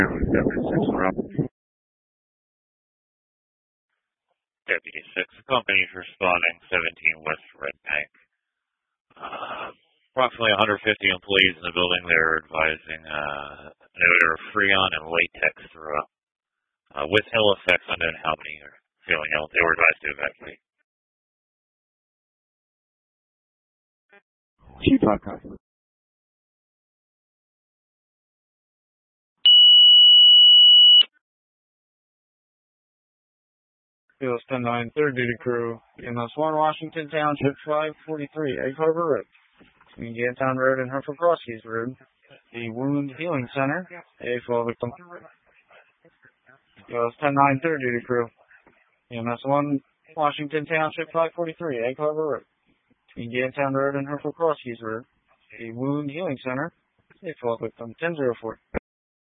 Deputy 6, companies responding, 17 West Red Bank. Approximately 150 employees in the building. They're advising an odor of Freon and latex throughout. With ill effects unknown how many are feeling ill. They were advised to evacuate. Chief Podcast. Fields 10-9, third duty crew, EMS 1, Washington Township, 543, Egg Harbor Road, between Gantown Road and Hereford Cross Keys Road, the Wound Healing Center, A12 victim. Fields 10-9, third duty crew, EMS 1, Washington Township, 543, Egg Harbor Road, between Gantown Road and Hereford Cross Keys Road, the Wound Healing Center, A12 victim, 10-04.